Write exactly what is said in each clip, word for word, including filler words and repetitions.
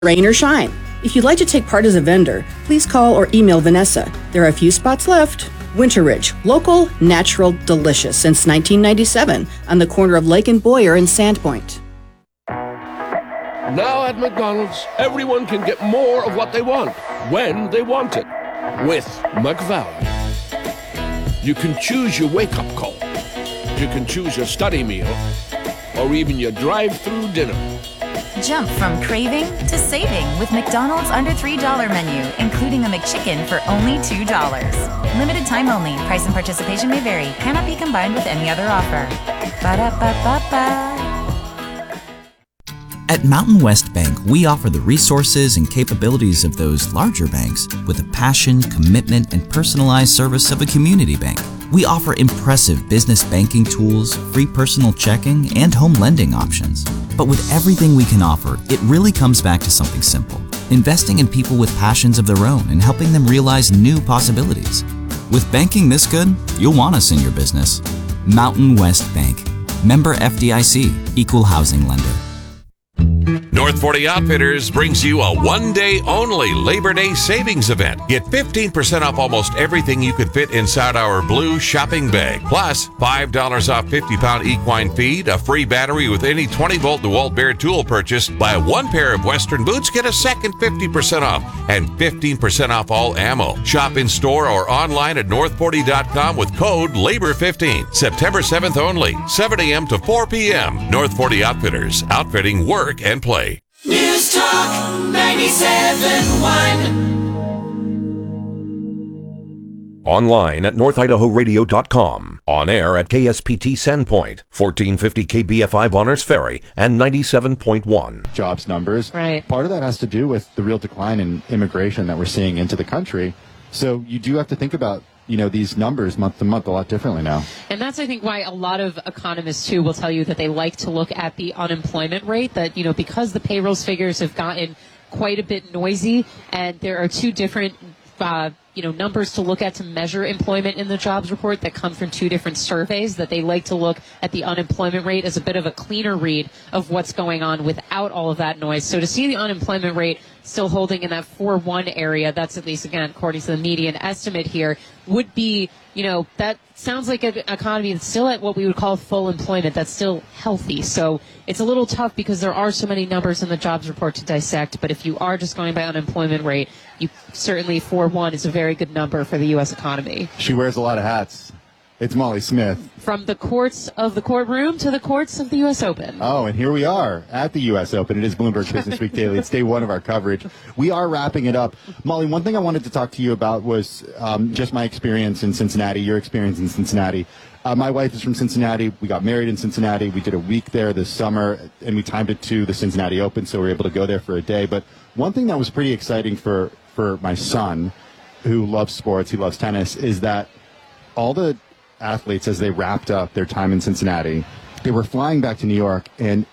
Rain or shine. If you'd like to take part as a vendor, please call or email Vanessa. There are a few spots left. Winter Ridge, local, natural, delicious since nineteen ninety-seven on the corner of Lake and Boyer and Sandpoint. Now at McDonald's, everyone can get more of what they want, when they want it, with McValue. You can choose your wake-up call. You can choose your study meal, or even your drive-through dinner. Jump from craving to saving with McDonald's under three dollar menu, including a McChicken for only two dollars. Limited time only. Price and participation may vary. Cannot be combined with any other offer. Ba-da-ba-ba-ba. At Mountain West Bank, we offer the resources and capabilities of those larger banks with the passion, commitment, and personalized service of a community bank. We offer impressive business banking tools, free personal checking, and home lending options. But with everything we can offer, it really comes back to something simple: investing in people with passions of their own and helping them realize new possibilities. With banking this good, you'll want us in your business. Mountain West Bank. Member F D I C. Equal housing lender. North forty Outfitters brings you a one-day only Labor Day savings event. Get fifteen percent off almost everything you could fit inside our blue shopping bag. Plus, five dollars off fifty pound equine feed, a free battery with any twenty volt DeWalt Bear tool purchase. Buy one pair of Western boots, get a second fifty percent off, and fifteen percent off all ammo. Shop in store or online at north forty dot com with code labor fifteen. September seventh only, seven a.m. to four p.m. North forty Outfitters, outfitting work and play. News Talk ninety-seven point one. Online at north idaho radio dot com. On air at K S P T Sandpoint, fourteen fifty K B F I Bonners Ferry, and ninety-seven point one. Jobs numbers. Right. Part of that has to do with the real decline in immigration that we're seeing into the country. So you do have to think about, you know, these numbers month to month a lot differently now. And that's, I think, why a lot of economists, too, will tell you that they like to look at the unemployment rate, that, you know, because the payrolls figures have gotten quite a bit noisy, and there are two different uh, you know, numbers to look at to measure employment in the jobs report that come from two different surveys, that they like to look at the unemployment rate as a bit of a cleaner read of what's going on without all of that noise. So to see the unemployment rate still holding in that four one area, that's at least, again, according to the median estimate here, would be, you know, that sounds like an economy that's still at what we would call full employment, that's still healthy. So it's a little tough because there are so many numbers in the jobs report to dissect, but if you are just going by unemployment rate, you certainly four one is a very good number for the U S economy. She wears a lot of hats. It's Molly Smith. From the courts of the courtroom to the courts of the U S Open. Oh, and here we are at the U S Open. It is Bloomberg Business Week Daily. It's day one of our coverage. We are wrapping it up. Molly, one thing I wanted to talk to you about was um, just my experience in Cincinnati, your experience in Cincinnati. Uh, my wife is from Cincinnati. We got married in Cincinnati. We did a week there this summer, and we timed it to the Cincinnati Open, so we were able to go there for a day. But one thing that was pretty exciting for, for my son, who loves sports, he loves tennis, is that all the athletes, as they wrapped up their time in Cincinnati, they were flying back to New York, and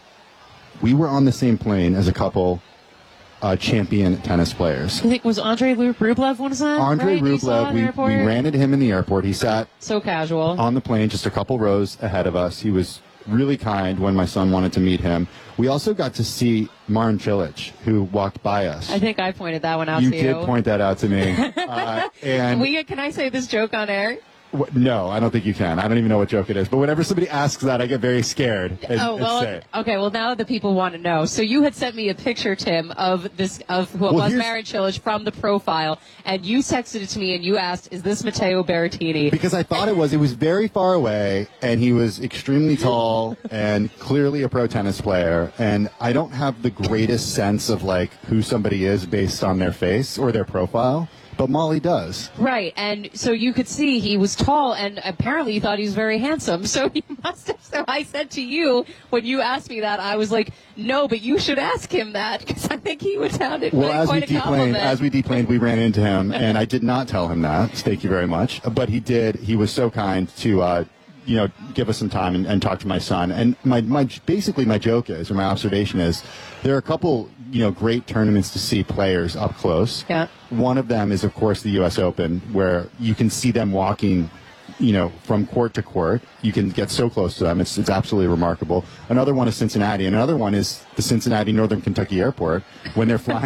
we were on the same plane as a couple uh, champion tennis players. I think, was Andre Rublev one of them? Andre right? Rublev, we, we ran into him in the airport. He sat so casual on the plane just a couple rows ahead of us. He was really kind when my son wanted to meet him. We also got to see Marin Cilic, who walked by us. I think I pointed that one out you to you. You did point that out to me. uh, and we, can I say this joke on air? No, I don't think you can. I don't even know what joke it is. But whenever somebody asks that, I get very scared. And, oh well, and okay. Well, now the people want to know. So you had sent me a picture, Tim, of this of what well, was Marin Cilic from the profile, and you texted it to me, and you asked, "Is this Matteo Berrettini?" Because I thought it was. It was very far away, and he was extremely tall and clearly a pro tennis player. And I don't have the greatest sense of like who somebody is based on their face or their profile. But Molly does. Right, and so you could see he was tall, and apparently you thought he was very handsome. So you must have. So I said to you, when you asked me that, I was like, no, but you should ask him that, because I think he would sound it well, as quite we a deplaned, compliment. As we deplaned, we ran into him, and I did not tell him that. Thank you very much. But he did. He was so kind to, uh, you know, give us some time and, and talk to my son. And my, my basically my joke is, or my observation is, there are a couple, you know, great tournaments to see players up close. Yeah. One of them is, of course, the U S Open, where you can see them walking you know, from court to court. You can get so close to them. It's, it's absolutely remarkable. Another one is Cincinnati, and another one is the Cincinnati Northern Kentucky Airport when they're flying